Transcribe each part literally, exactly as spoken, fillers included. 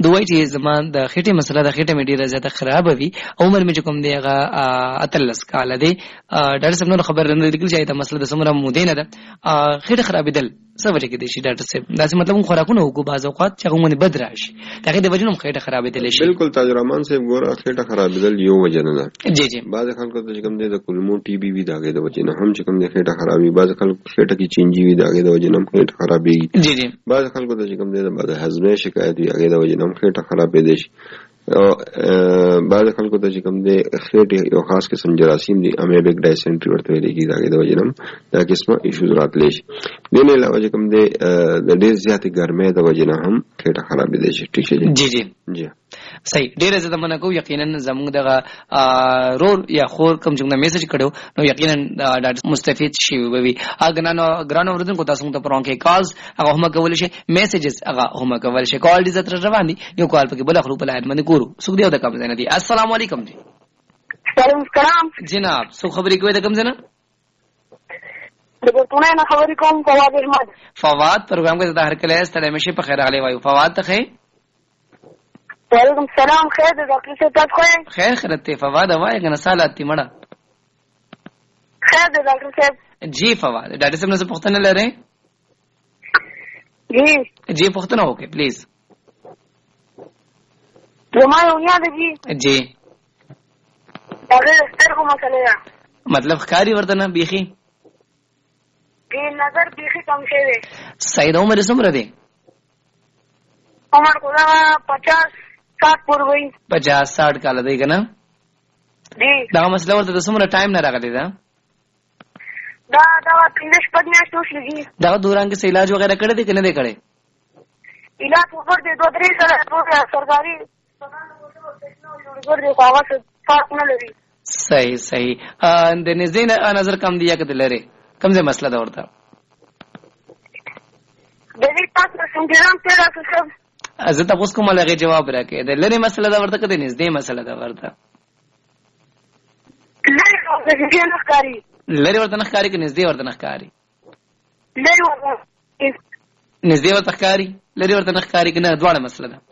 دوی چې زمان د خېټې مسله د خېټې مې ډیره زیاته خراب وي عمر مې کوم دی هغه اتلس کال دی ډاکټر صاحب نو خبر نه لیکل چې دا مسله د سمره مودې نه ده خېټه خرابېدل څه وجه کې دي شي ډاکټر صاحب دا څه مطلب خوراکونه وګو باز اوقات چې هغه بد راشي دا کې د وجه نوم خېټه خرابېدل شي بالکل تاجرمان صاحب ګوره خېټه خرابېدل یو وجه نه ده جی جی بعض خلکو ته کوم دی د کولمو ټي بي وي دا کې د وجه نه هم چې کوم دی خېټه خرابي بعض خلکو خېټه کې چینجي وي دا کې د وجه نه خېټه خرابي جی جی بعض خلکو ته کوم دی د بعد هضمي شکایت وي هغه د وجه نه خېټه خرابېدل شي او بعض خلکو ته چې کوم دی خېټه یو خاص قسم جراثیم دي امیبیک ډایسنټري ورته ویل کېږي دا د وجه نه دا قسمه ایشوز راتلی شي دې نه علاوه چې کوم دی د ډېر زیاتې ګرمۍ د وجه نه هم خېټه خرابېدلی شي ټیک شي جی جی جی صحیح ډیره زه مننه کوم یقینا زموږ دغه رول یا خور کوم څنګه میسج کړو نو یقینا ډاکټر مستفید شي وي اګه نو ګرانو ورته تاسو ته پرون کې کالز هغه هم کول شي میسجز هغه هم کول شي کال دې زتر روان دي یو کال پکې بل خپل پلاید باندې ګورو سګ دیو د کوم ځای نه دي السلام علیکم جی سلام سلام جناب سو خبرې کوي د کوم ځای نه دغه نه خبرې کوم فواد احمد فواد پروګرام کې د هر کله ستړي مشي په خیر علي وایو فواد ته خیر وعلیکم السلام خیر د ډاکټر صاحب تاسو خیر خیر خیرته فواد وای کنه سالات تی مړه خیر د ډاکټر صاحب جی فواد ډاکټر صاحب نه پوښتنه لرئ جی جی پوښتنه وکړئ پلیز زما یو یاد جی جی هغه سترګو مسله ده مطلب ښکاری ورته نه بیخي دې نظر بیخي کم شوی سید عمر څومره دی عمر کو دا پچاس ساٹھ پور وای پچاس ساٹھ کال دی کنه دی دا مسله ورته د څومره ټایم نه راغلی دا دا دا پینش پدنه شوش لګي دا دوران کې علاج وغیرہ کړی دی کنه دی کړی علاج وګور دې دوه درې سره سرکاري وګور دې کاغذ فرق نه لري صحیح صحیح د نزدې نظر کم دی یا کده لري کم ځای مسله دا ورته د دې تاسو څنګه تاسو سب زه تاسو کوم لغه جواب راکې د لری مسله دا ورته کده نزدې مسله دا ورته لری ورته نه ښکاری لری ورته نه ښکاری کې نزدې ورته نه ښکاری لری ورته نزدې ورته ښکاری لری ورته نه ښکاری کې نه دواړه مسله ده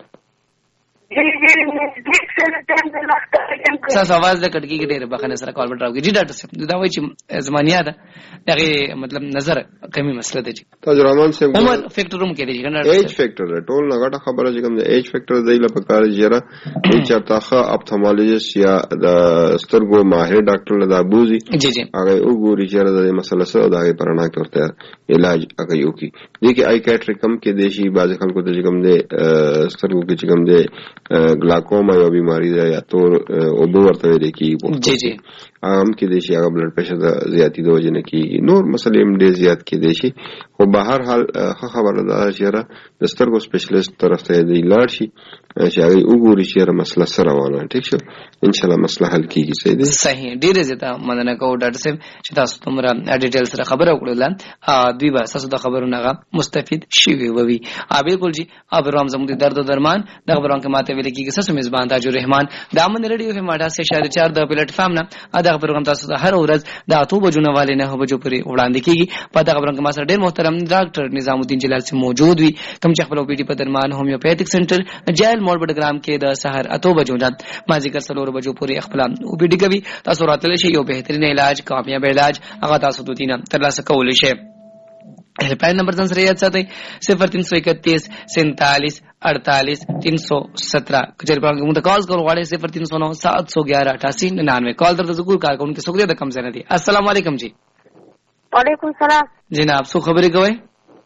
تاسو आवाज د کټکی کې ډېر بخنه سره کال وډراوږي جی ډاکټر صاحب دا وایي چې زمانیا ده دغه مطلب نظر کمی مسله ده چې تاجرمان صاحب عمر فیکټر روم کې دی کنه ایج فیکټر ټول لګټه خبره چې کوم د ایج فیکټر دی لپاره کار جره چې تاخه اپتمالوجیست یا د سترګو ماهر ډاکټر لدا بوزي جی جی هغه وګوري چې د مسله سره د هغه پرانا کې ورته علاج هغه یو کی دي کې آی کیټریک کم کې دیشي بعض خلکو ته چې کوم د سترګو کې چې کوم د گلاکوما یو بیماری ده یا تور او بو ورته ویل کیږي جی جی هم کې د شي هغه بلډ پريشر د زیاتی د وجه نه کیږي نور مسلې هم ډېر زیات کې دي شي خو به هر حال خبره ده چې را د سترګو سپیشلیست طرف ته دی لاړ شي چې هغه وګوري چې را مسله سره روانه ټیک شو ان شاء الله مسله حل کیږي صحیح ده صحیح ډېر زیاته مننه کوم ډاکټر صاحب چې تاسو تمره ډیټیل سره خبره وکړل دوی به تاسو د خبرونو هغه مستفید شي وي ا بالکل جی اب رام زموږ د درد او درمان د خبرونو کې ماته ویل کیږي ساسو میزبان تاج الرحمن د امن رادیو په ماډا سه شهر چار د پلیټ فارم نه دا خبرونه تاسو ته هر ورځ د اتو بجو نه والي نه بجو پورې وړاندې کیږي په دا خبرونه کې ما سره ډېر محترم ډاکټر نظام الدین جلال سے موجود وي کوم چې خپل او پی ډی په درمان هومیوپیتھک سنټر جیل موډ بډګرام کې د سحر اتو بجو نه ما ذکر سلور بجو پورې خپل او پی ډی کوي تاسو راتل شي یو بهترین علاج کامیاب علاج هغه تاسو د دینه ترلاسه کولای شئ helpline number जन सर याद साथ सिफर तीन सौ इकतीस सैंतालीस अड़तालीस तीन सौ सत्रह कचहरी पर मुझे कॉल करो वाले सिफर तीन सौ नौ सात सौ ग्यारह अठासी निन्यानवे कॉल दर जरूर कार उनके शुक्रिया कम से नहीं अस्सलाम वालेकुम जी वालेकुम सलाम जी ना आप सो खबरें गए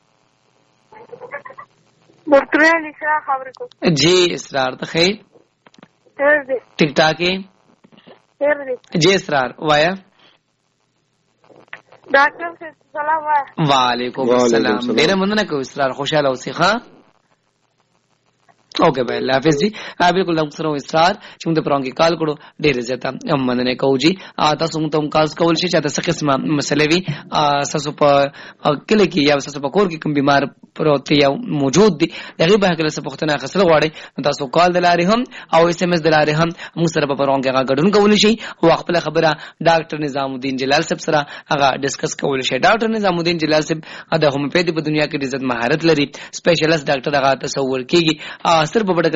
जी इसरार तो खैर टिक टाक जी इसरार वाया ډاکټر سلام وعلیکم السلام ډیره مننه کوم اسرار خوشاله اوسئ ښه اوکے بھائی اللہ حافظ جی بالکل لم سره اسرار چې موږ پرون کې کال کړو ډیره زیاته مننه کوو جی تاسو موږ ته کال کول شي چې تاسو قسمه مسلې وي تاسو په کله کې یا تاسو په کور کې کوم بیمار پروت یا موجود دي دغه به کله څه پختنه خسر غواړي تاسو کال دلاره هم او اس ام اس دلاره هم موږ سره په پرون کې هغه غډون کول شي او خپل خبره ډاکټر نظام الدین جلال صاحب سره هغه ډیسکس کول شي ډاکټر نظام الدین جلال صاحب د هومیوپیتھی په دنیا کې د عزت مهارت لري سپیشلیست ډاکټر هغه تصور کیږي صرف په